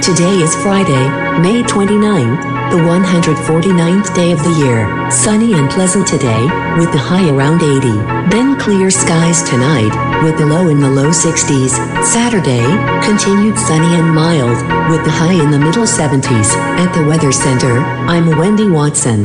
Today is Friday, May 29th, the 149th day of the year. Sunny and pleasant today, with the high around 80. Then clear skies tonight, with the low in the low 60s. Saturday, continued sunny and mild, with the high in the middle 70s. At the Weather Center, I'm Wendy Watson.